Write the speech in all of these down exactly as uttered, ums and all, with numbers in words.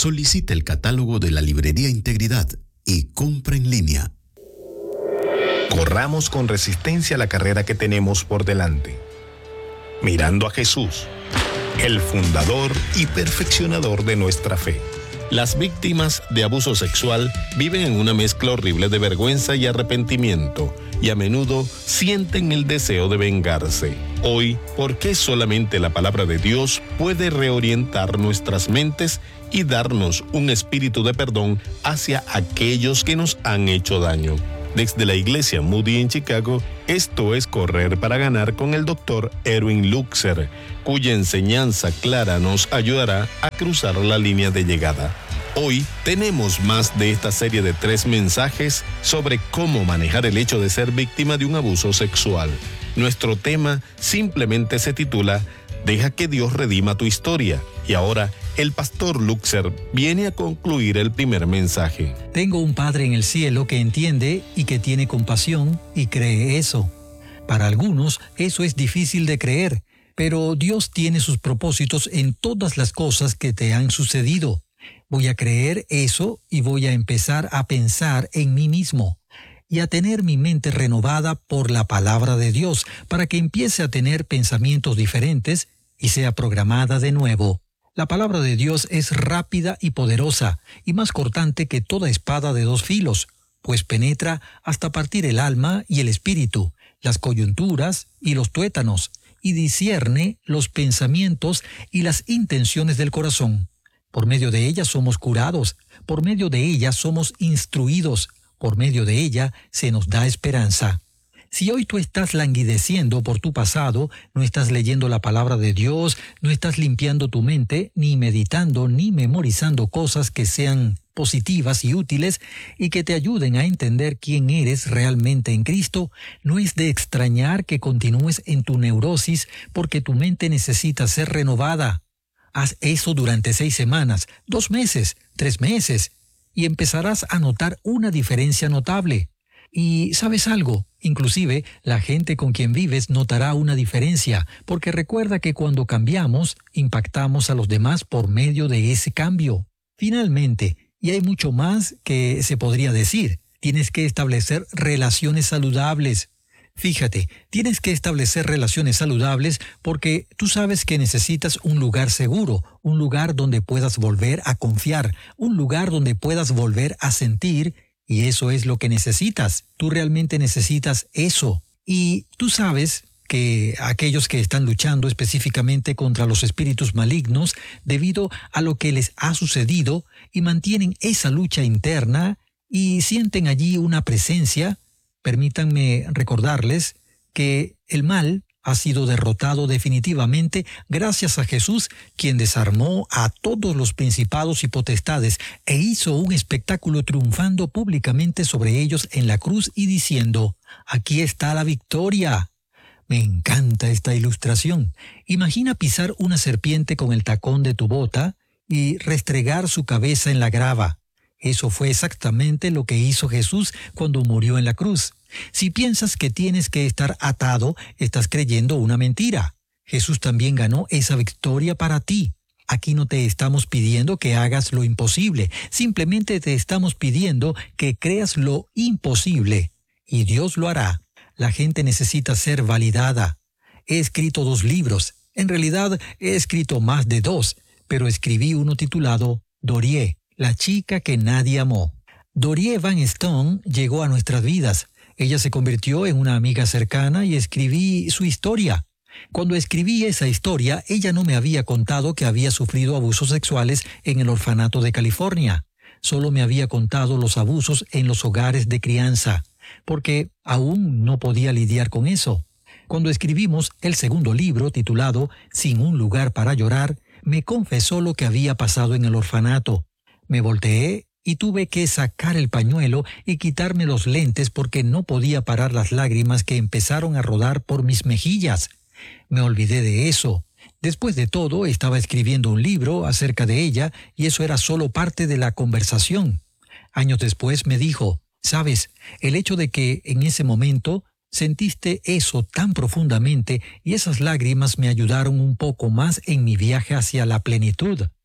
Solicita el catálogo de la Librería Integridad y compra en línea. Corramos con resistencia la carrera que tenemos por delante, mirando a Jesús, el fundador y perfeccionador de nuestra fe. Las víctimas de abuso sexual viven en una mezcla horrible de vergüenza y arrepentimiento, y a menudo sienten el deseo de vengarse. Hoy, ¿por qué solamente la palabra de Dios puede reorientar nuestras mentes y darnos un espíritu de perdón hacia aquellos que nos han hecho daño? Desde la iglesia Moody en Chicago, esto es Correr para Ganar con el doctor Erwin Luxer, cuya enseñanza clara nos ayudará a cruzar la línea de llegada. Hoy tenemos más de esta serie de tres mensajes sobre cómo manejar el hecho de ser víctima de un abuso sexual. Nuestro tema simplemente se titula Deja que Dios redima tu historia. Y ahora, el pastor Luxer viene a concluir el primer mensaje. Tengo un Padre en el cielo que entiende y que tiene compasión y cree eso. Para algunos, eso es difícil de creer, pero Dios tiene sus propósitos en todas las cosas que te han sucedido. Voy a creer eso y voy a empezar a pensar en mí mismo y a tener mi mente renovada por la palabra de Dios para que empiece a tener pensamientos diferentes y sea programada de nuevo. La palabra de Dios es rápida y poderosa y más cortante que toda espada de dos filos, pues penetra hasta partir el alma y el espíritu, las coyunturas y los tuétanos, y discierne los pensamientos y las intenciones del corazón. Por medio de ella somos curados, por medio de ella somos instruidos, por medio de ella se nos da esperanza. Si hoy tú estás languideciendo por tu pasado, no estás leyendo la palabra de Dios, no estás limpiando tu mente, ni meditando, ni memorizando cosas que sean positivas y útiles y que te ayuden a entender quién eres realmente en Cristo, no es de extrañar que continúes en tu neurosis porque tu mente necesita ser renovada. Haz eso durante seis semanas, dos meses, tres meses, y empezarás a notar una diferencia notable. Y ¿sabes algo? Inclusive, la gente con quien vives notará una diferencia, porque recuerda que cuando cambiamos, impactamos a los demás por medio de ese cambio. Finalmente, y hay mucho más que se podría decir, tienes que establecer relaciones saludables. Fíjate, tienes que establecer relaciones saludables porque tú sabes que necesitas un lugar seguro, un lugar donde puedas volver a confiar, un lugar donde puedas volver a sentir. Y eso es lo que necesitas. Tú realmente necesitas eso. Y tú sabes que aquellos que están luchando específicamente contra los espíritus malignos debido a lo que les ha sucedido y mantienen esa lucha interna y sienten allí una presencia, permítanme recordarles que el mal ha sido derrotado definitivamente gracias a Jesús, quien desarmó a todos los principados y potestades e hizo un espectáculo triunfando públicamente sobre ellos en la cruz y diciendo, «Aquí está la victoria». Me encanta esta ilustración. Imagina pisar una serpiente con el tacón de tu bota y restregar su cabeza en la grava. Eso fue exactamente lo que hizo Jesús cuando murió en la cruz. Si piensas que tienes que estar atado, estás creyendo una mentira. Jesús también ganó esa victoria para ti. Aquí no te estamos pidiendo que hagas lo imposible, simplemente te estamos pidiendo que creas lo imposible, y Dios lo hará. La gente necesita ser validada. He escrito dos libros. En realidad, he escrito más de dos, pero escribí uno titulado Dorier, la chica que nadie amó. Dorier Van Stone llegó a nuestras vidas. Ella se convirtió en una amiga cercana y escribí su historia. Cuando escribí esa historia, ella no me había contado que había sufrido abusos sexuales en el orfanato de California. Solo me había contado los abusos en los hogares de crianza, porque aún no podía lidiar con eso. Cuando escribimos el segundo libro, titulado Sin un lugar para llorar, me confesó lo que había pasado en el orfanato. Me volteé y tuve que sacar el pañuelo y quitarme los lentes porque no podía parar las lágrimas que empezaron a rodar por mis mejillas. Me olvidé de eso. Después de todo, estaba escribiendo un libro acerca de ella y eso era solo parte de la conversación. Años después me dijo, «¿Sabes? El hecho de que en ese momento sentiste eso tan profundamente y esas lágrimas me ayudaron un poco más en mi viaje hacia la plenitud».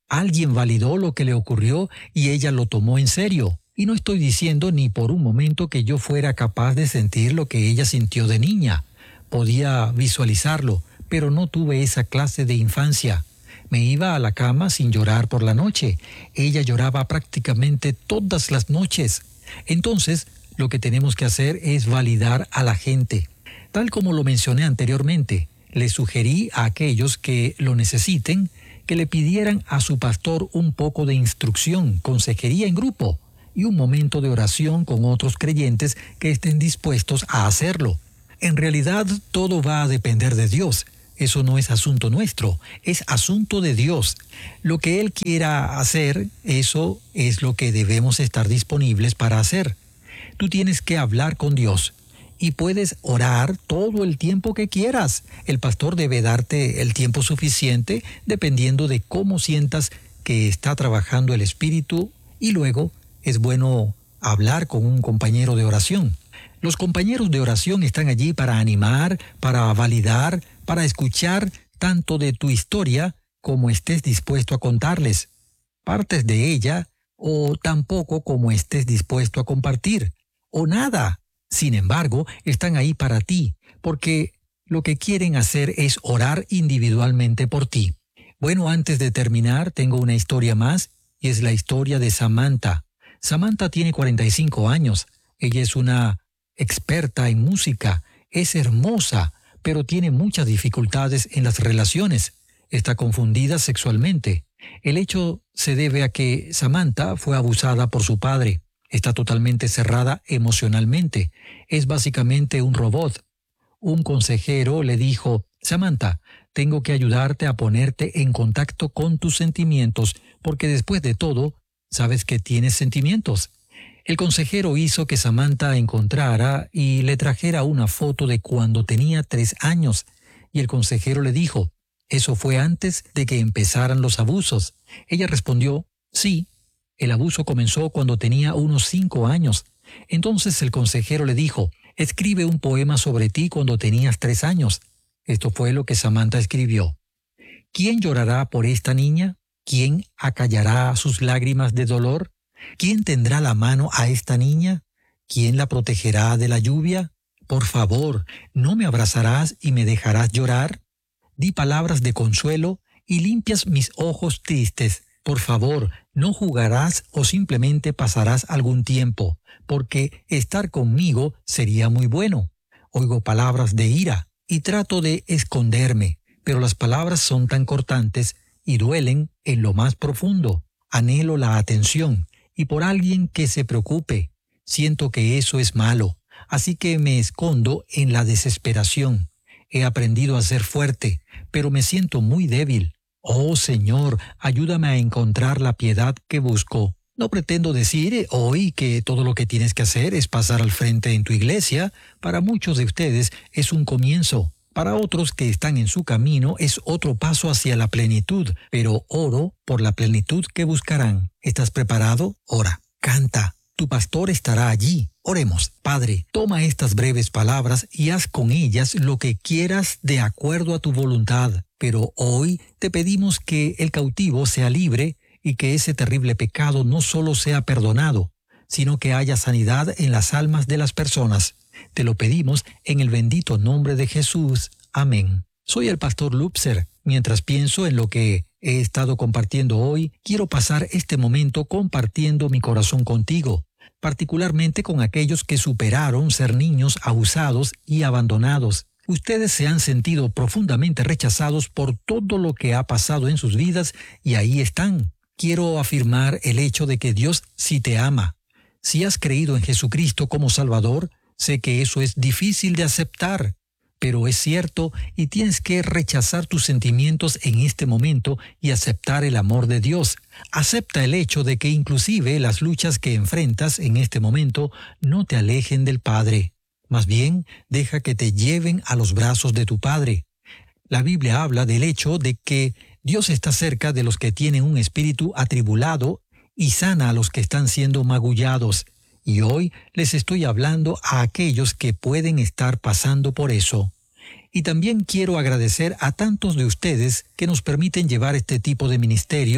Alguien validó lo que le ocurrió y ella lo tomó en serio. Y no estoy diciendo ni por un momento que yo fuera capaz de sentir lo que ella sintió de niña. Podía visualizarlo, pero no tuve esa clase de infancia. Me iba a la cama sin llorar por la noche. Ella lloraba prácticamente todas las noches. Entonces, lo que tenemos que hacer es validar a la gente. Tal como lo mencioné anteriormente, le sugerí a aquellos que lo necesiten que le pidieran a su pastor un poco de instrucción, consejería en grupo y un momento de oración con otros creyentes que estén dispuestos a hacerlo. En realidad, todo va a depender de Dios. Eso no es asunto nuestro, es asunto de Dios. Lo que Él quiera hacer, eso es lo que debemos estar disponibles para hacer. Tú tienes que hablar con Dios y puedes orar todo el tiempo que quieras. El pastor debe darte el tiempo suficiente dependiendo de cómo sientas que está trabajando el Espíritu, y luego es bueno hablar con un compañero de oración. Los compañeros de oración están allí para animar, para validar, para escuchar tanto de tu historia como estés dispuesto a contarles, partes de ella, o tampoco como estés dispuesto a compartir, o nada. Sin embargo, están ahí para ti, porque lo que quieren hacer es orar individualmente por ti. Bueno, antes de terminar, tengo una historia más, y es la historia de Samantha. Samantha tiene cuarenta y cinco años. Ella es una experta en música, es hermosa, pero tiene muchas dificultades en las relaciones. Está confundida sexualmente. El hecho se debe a que Samantha fue abusada por su padre. Está totalmente cerrada emocionalmente. Es básicamente un robot. Un consejero le dijo: Samantha, tengo que ayudarte a ponerte en contacto con tus sentimientos, porque después de todo, sabes que tienes sentimientos. El consejero hizo que Samantha encontrara y le trajera una foto de cuando tenía tres años, y el consejero le dijo: ¿eso fue antes de que empezaran los abusos? Ella respondió: sí, el abuso comenzó cuando tenía unos cinco años. Entonces el consejero le dijo: escribe un poema sobre ti cuando tenías tres años. Esto fue lo que Samantha escribió. ¿Quién llorará por esta niña? ¿Quién acallará sus lágrimas de dolor? ¿Quién tendrá la mano a esta niña? ¿Quién la protegerá de la lluvia? Por favor, ¿no me abrazarás y me dejarás llorar? Di palabras de consuelo y limpias mis ojos tristes. Por favor, no jugarás o simplemente pasarás algún tiempo, porque estar conmigo sería muy bueno. Oigo palabras de ira y trato de esconderme, pero las palabras son tan cortantes y duelen en lo más profundo. Anhelo la atención y por alguien que se preocupe. Siento que eso es malo, así que me escondo en la desesperación. He aprendido a ser fuerte, pero me siento muy débil. Oh Señor, ayúdame a encontrar la piedad que busco. No pretendo decir hoy que todo lo que tienes que hacer es pasar al frente en tu iglesia. Para muchos de ustedes es un comienzo. Para otros que están en su camino es otro paso hacia la plenitud, pero oro por la plenitud que buscarán. ¿Estás preparado? Ora, canta. Tu pastor estará allí. Oremos. Padre, toma estas breves palabras y haz con ellas lo que quieras de acuerdo a tu voluntad. Pero hoy te pedimos que el cautivo sea libre y que ese terrible pecado no solo sea perdonado, sino que haya sanidad en las almas de las personas. Te lo pedimos en el bendito nombre de Jesús. Amén. Soy el pastor Lupser. Mientras pienso en lo que he estado compartiendo hoy, quiero pasar este momento compartiendo mi corazón contigo, particularmente con aquellos que superaron ser niños abusados y abandonados. Ustedes se han sentido profundamente rechazados por todo lo que ha pasado en sus vidas y ahí están. Quiero afirmar el hecho de que Dios sí te ama. Si has creído en Jesucristo como Salvador, sé que eso es difícil de aceptar, pero es cierto y tienes que rechazar tus sentimientos en este momento y aceptar el amor de Dios. Acepta el hecho de que inclusive las luchas que enfrentas en este momento no te alejen del Padre. Más bien, deja que te lleven a los brazos de tu Padre. La Biblia habla del hecho de que Dios está cerca de los que tienen un espíritu atribulado y sana a los que están siendo magullados. Y hoy les estoy hablando a aquellos que pueden estar pasando por eso. Y también quiero agradecer a tantos de ustedes que nos permiten llevar este tipo de ministerio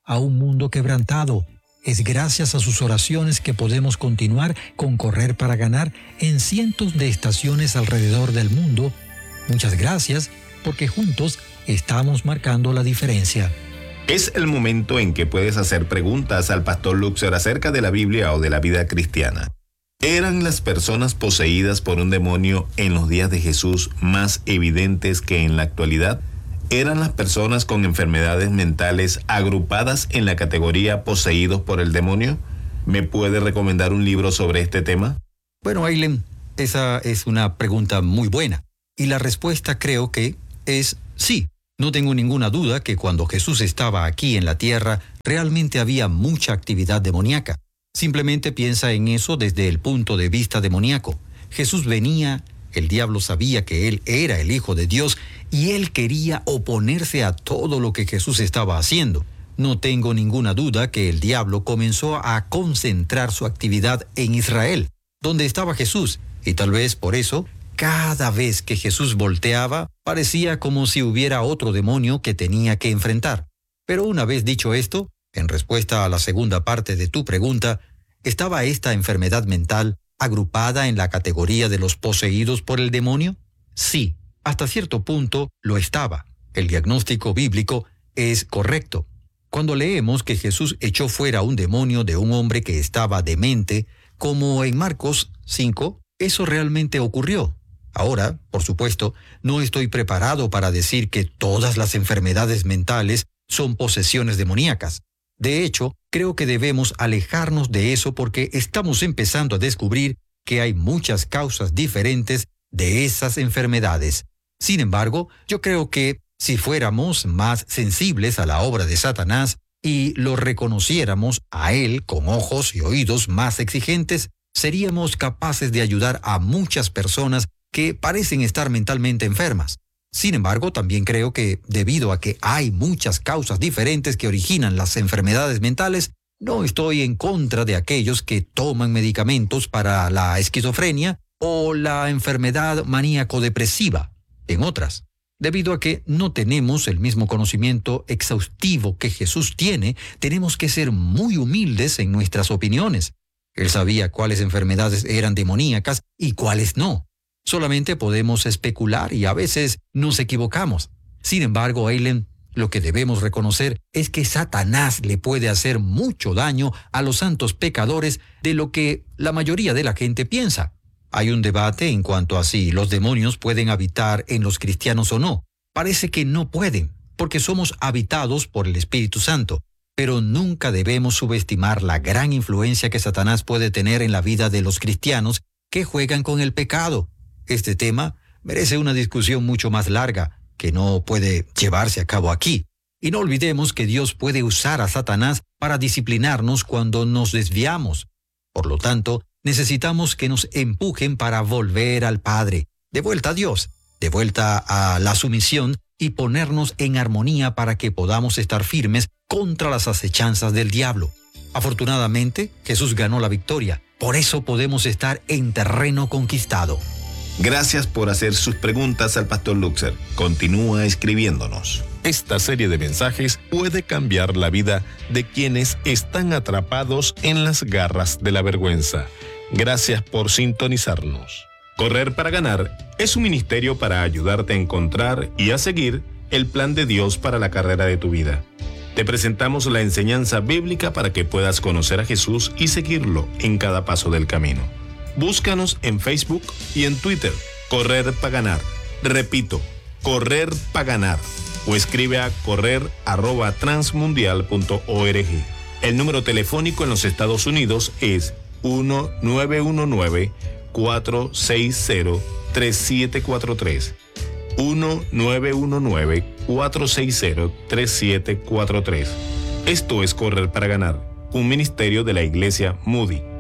a un mundo quebrantado. Es gracias a sus oraciones que podemos continuar con Correr para Ganar en cientos de estaciones alrededor del mundo. Muchas gracias, porque juntos estamos marcando la diferencia. Es el momento en que puedes hacer preguntas al pastor Luxer acerca de la Biblia o de la vida cristiana. ¿Eran las personas poseídas por un demonio en los días de Jesús más evidentes que en la actualidad? ¿Eran las personas con enfermedades mentales agrupadas en la categoría poseídos por el demonio? ¿Me puede recomendar un libro sobre este tema? Bueno, Aileen, esa es una pregunta muy buena. Y la respuesta creo que es sí. No tengo ninguna duda que cuando Jesús estaba aquí en la tierra, realmente había mucha actividad demoníaca. Simplemente piensa en eso desde el punto de vista demoníaco. Jesús venía, el diablo sabía que él era el Hijo de Dios y él quería oponerse a todo lo que Jesús estaba haciendo. No tengo ninguna duda que el diablo comenzó a concentrar su actividad en Israel, donde estaba Jesús, y tal vez por eso, cada vez que Jesús volteaba, parecía como si hubiera otro demonio que tenía que enfrentar. Pero una vez dicho esto, en respuesta a la segunda parte de tu pregunta, ¿estaba esta enfermedad mental agrupada en la categoría de los poseídos por el demonio? Sí, hasta cierto punto lo estaba. El diagnóstico bíblico es correcto. Cuando leemos que Jesús echó fuera un demonio de un hombre que estaba demente, como en Marcos cinco, eso realmente ocurrió. Ahora, por supuesto, no estoy preparado para decir que todas las enfermedades mentales son posesiones demoníacas. De hecho, creo que debemos alejarnos de eso porque estamos empezando a descubrir que hay muchas causas diferentes de esas enfermedades. Sin embargo, yo creo que si fuéramos más sensibles a la obra de Satanás y lo reconociéramos a él con ojos y oídos más exigentes, seríamos capaces de ayudar a muchas personas que parecen estar mentalmente enfermas. Sin embargo, también creo que, debido a que hay muchas causas diferentes que originan las enfermedades mentales, no estoy en contra de aquellos que toman medicamentos para la esquizofrenia o la enfermedad maníaco-depresiva, en otras. Debido a que no tenemos el mismo conocimiento exhaustivo que Jesús tiene, tenemos que ser muy humildes en nuestras opiniones. Él sabía cuáles enfermedades eran demoníacas y cuáles no. Solamente podemos especular y a veces nos equivocamos. Sin embargo, Aileen, lo que debemos reconocer es que Satanás le puede hacer mucho daño a los santos pecadores de lo que la mayoría de la gente piensa. Hay un debate en cuanto a si los demonios pueden habitar en los cristianos o no. Parece que no pueden, porque somos habitados por el Espíritu Santo. Pero nunca debemos subestimar la gran influencia que Satanás puede tener en la vida de los cristianos que juegan con el pecado. Este tema merece una discusión mucho más larga, que no puede llevarse a cabo aquí. Y no olvidemos que Dios puede usar a Satanás para disciplinarnos cuando nos desviamos. Por lo tanto, necesitamos que nos empujen para volver al Padre, de vuelta a Dios, de vuelta a la sumisión y ponernos en armonía para que podamos estar firmes contra las acechanzas del diablo. Afortunadamente, Jesús ganó la victoria. Por eso podemos estar en terreno conquistado. Gracias por hacer sus preguntas al pastor Luxer. Continúa escribiéndonos. Esta serie de mensajes puede cambiar la vida de quienes están atrapados en las garras de la vergüenza. Gracias por sintonizarnos. Correr para Ganar es un ministerio para ayudarte a encontrar y a seguir el plan de Dios para la carrera de tu vida. Te presentamos la enseñanza bíblica para que puedas conocer a Jesús y seguirlo en cada paso del camino. Búscanos en Facebook y en Twitter, Correr para Ganar. Repito, Correr para Ganar. O escribe a correr arroba transmundial punto org. El número telefónico en los Estados Unidos es uno nueve uno nueve, cuatro seis cero, tres siete cuatro tres. uno nueve uno nueve, cuatro seis cero, tres siete cuatro tres. Esto es Correr para Ganar, un ministerio de la Iglesia Moody.